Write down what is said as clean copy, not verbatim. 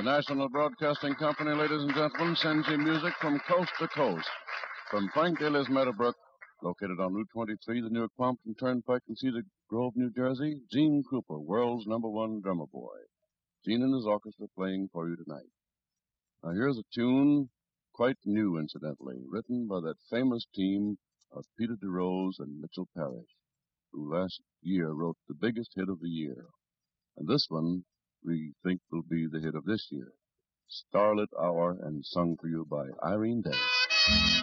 National Broadcasting Company, ladies and gentlemen, sends you music from coast to coast. From Frank Daly's Meadowbrook, located on Route 23, the Newark Pompton Turnpike in Cedar Grove, New Jersey, Gene Krupa, world's #1 drummer boy. Gene and his orchestra playing for you tonight. Now here's a tune, quite new incidentally, written by that famous team of Peter DeRose and Mitchell Parrish, who last year wrote the biggest hit of the year. And this one we think will be the hit of this year. Starlit Hour, and sung for you by Irene Day.